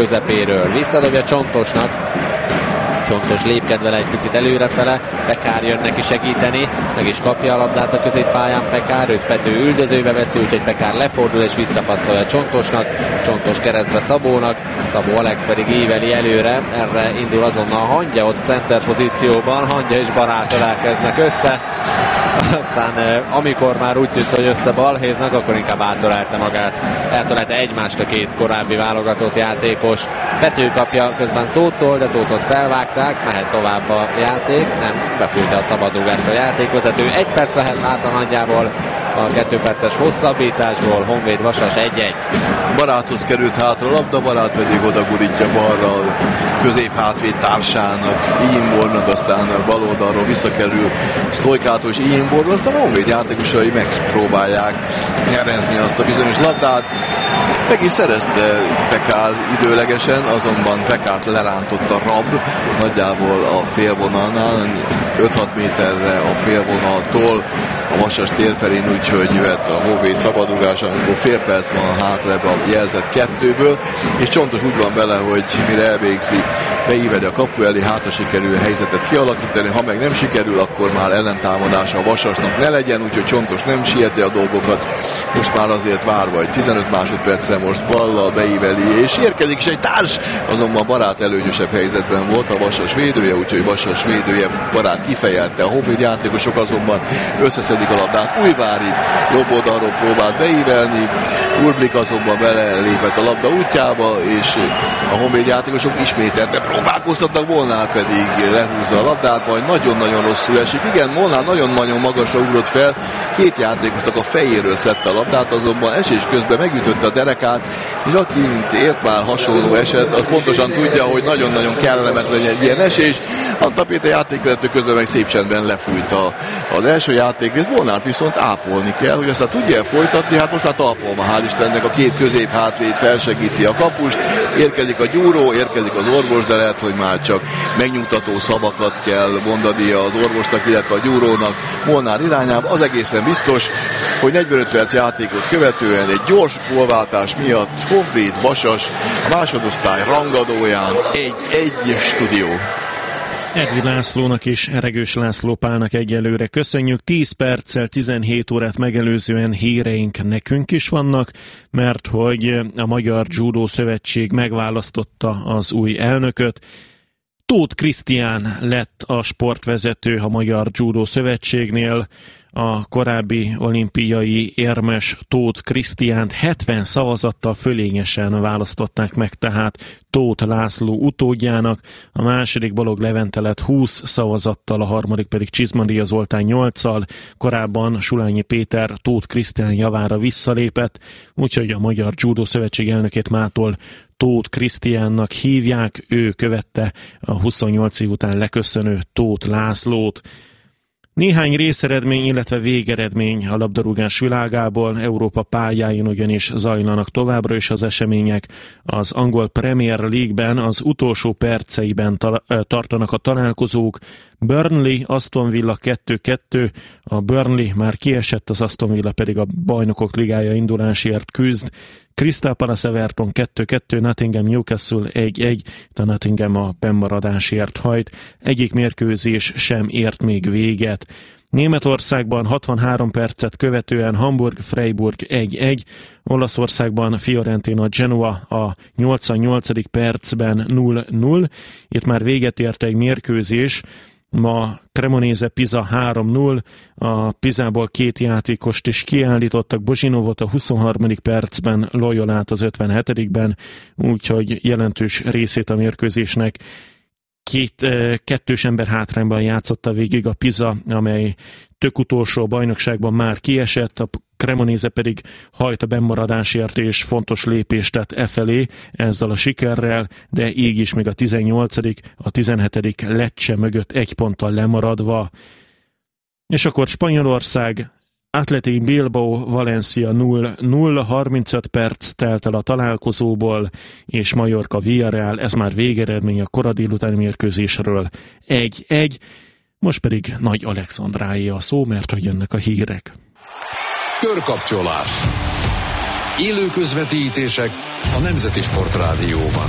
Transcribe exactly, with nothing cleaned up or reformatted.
közepéről. Visszadobja Csontosnak. Csontos lépked vele egy picit előrefele, Pekár jön neki segíteni, meg is kapja a labdát a középpályán Pekár, őt Pető üldözőbe veszi, úgyhogy Pekár lefordul és visszapasszolja Csontosnak, Csontos keresztbe Szabónak, Szabó Alex pedig íveli előre, erre indul azonnal Hangya ott center pozícióban, Hangya és Barát elkeznek össze, aztán amikor már úgy tűnt, hogy összebalhéznak, akkor inkább átölelte magát, eltölelte egymást a két korábbi válogatott játékos. Pető kapja közben Tóttól, de Tóttot felvágták, mehet tovább a játék, nem, befújta a szabadrúgást a játékvezető, egy perc lehet hátra nagyjából a kettő perces hosszabbításból, Honvéd Vasas egy-egy. Baráthoz került hátra a labda, Barát pedig oda gurítja balra a középhátvéd társának, Iinbornak, aztán bal oldalról visszakerül Sztojkától és Iinborról, aztán a Honvéd játékosai megpróbálják nyerezni azt a bizonyos labdát. Meg is szerezte Pekár időlegesen, azonban Pekárt lerántotta Rab, nagyjából a félvonalnál, öt-hat méterre a félvonaltól, a Vasas tér felén, úgyhogy jöhet a Honvéd szabadrugás, amikor fél perc van hátra ebbe a jelzett kettőből, és Csontos úgy van bele, hogy mire elvégzi, beívedi a kapu elé, hátra sikerül a helyzetet kialakítani, ha meg nem sikerül, akkor már ellentámadása a Vasasnak ne legyen, úgyhogy Csontos nem sieti a dolgokat, most már azért várva, hogy tizenöt másodperccel most ballal beíveli, és érkezik is egy társ, azonban Barát előnyösebb helyzetben volt a Vasas védője, úgyhogy Vasas védője Barát kifejelte, a Honvéd játékosok azonban összeszedik a labdát, Újvári jobb oldalról próbált beívelni, Urblik azonban belelépett a labda útjába, és a Honvéd játékosok ismételte próbálkoztatnak, Molnár pedig lehúzza a labdát, majd nagyon-nagyon rosszul esik. Igen, Molnár nagyon-nagyon magasra ugrott fel, két játékosnak a fejéről szedte a labdát, azonban esés közben megütötte a derekát, és aki ért már hasonló eset, az pontosan tudja, hogy nagyon-nagyon kellemetlen egy ilyen esés. Antal Péter játékvezető közben meg szép csendben lefújta az első játékrészt, Molnárt viszont ápolni kell, hogy aztán tudja folytatni, hát most már talpolva, hál' Istennek, a két közép hátvéd felsegíti a kapust, érkezik a gyúró, érkezik az orvos, de lehet, hogy már csak megnyugtató szavakat kell mondania az orvosnak, illetve a gyúrónak Molnár irányába. Az egészen biztos, hogy negyvenöt perc játékot követően egy gyors gólváltás miatt Honvéd Vasas a másodosztály rangadóján egy-egy stúdió. Edvi Lászlónak és Eregős László Pálnak egyelőre köszönjük. tíz perccel tizenhét órát megelőzően híreink nekünk is vannak, mert hogy a Magyar Judo Szövetség megválasztotta az új elnököt. Tóth Krisztián lett a sportvezető a Magyar Judo Szövetségnél. A korábbi olimpiai érmes Tóth Krisztiánt hetven szavazattal fölényesen választották meg tehát Tóth László utódjának, a második Balog Levente lett húsz szavazattal, a harmadik pedig Csizmadia Zoltán nyolccal, korábban Sulányi Péter Tóth Krisztián javára visszalépett, úgyhogy a Magyar Judo Szövetség elnökét mától Tóth Krisztiánnak hívják, ő követte a huszonnyolc év után leköszönő Tóth Lászlót. Néhány részeredmény, illetve végeredmény a labdarúgás világából, Európa pályáin ugyanis zajlanak továbbra is az események. Az angol Premier League-ben az utolsó perceiben ta- tartanak a találkozók. Burnley, Aston Villa kettő kettő, a Burnley már kiesett, az Aston Villa pedig a Bajnokok Ligája indulásért küzd. Crystal Palace Everton kettő kettő, Nottingham Newcastle egy egy, a Nottingham a bennmaradásért hajt. Egyik mérkőzés sem ért még véget. Németországban hatvanhárom percet követően Hamburg Freiburg egy egy, Olaszországban Fiorentina Genoa a nyolcvannyolcadik percben nulla nulla. Itt már véget ért egy mérkőzés. Ma Cremonese Pisa három nulla, a Pisából két játékost is kiállítottak, Bozsinovot a huszonharmadik percben, Loyolát az ötvenhetedikben, úgyhogy jelentős részét a mérkőzésnek két, kettős ember hátrányban játszotta végig a Pisa, amely tök utolsó a bajnokságban már kiesett, a Cremonese pedig hajt a bennmaradásért és fontos lépést tett e felé ezzel a sikerrel, de így is még a tizennyolcadik, a tizenhetedik Lecce mögött egy ponttal lemaradva. És akkor Spanyolország, Athletic Bilbao, Valencia nulla nulla, harmincöt perc telt el a találkozóból, és Mallorca Villarreal, ez már végeredmény a kora délutáni mérkőzésről egy egy. Most pedig Nagy Alexandráé a szó, mert hogy jönnek a hírek. Körkapcsolás. Élő közvetítések a Nemzeti Sportrádióban.